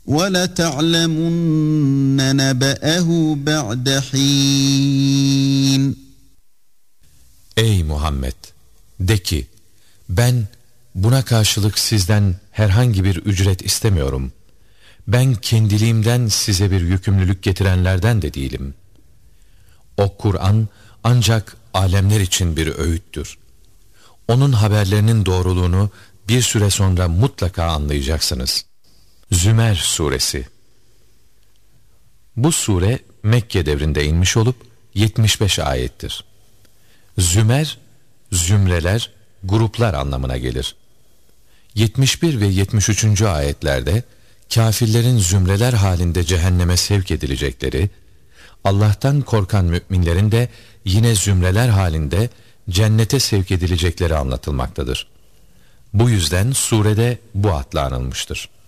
وَلَتَعْلَمُنَّ نَبَأَهُ بَعْدَ حِينٍ. Ey Muhammed! De ki, ben buna karşılık sizden herhangi bir ücret istemiyorum. Ben kendiliğimden size bir yükümlülük getirenlerden de değilim. O Kur'an ancak alemler için bir öğüttür. Onun haberlerinin doğruluğunu bir süre sonra mutlaka anlayacaksınız. Zümer Suresi. Bu sure Mekke devrinde inmiş olup 75 ayettir. Zümer, zümreler, gruplar anlamına gelir. 71 ve 73. ayetlerde kâfirlerin zümreler halinde cehenneme sevk edilecekleri, Allah'tan korkan müminlerin de yine zümreler halinde cennete sevk edilecekleri anlatılmaktadır. Bu yüzden surede bu adla anılmıştır.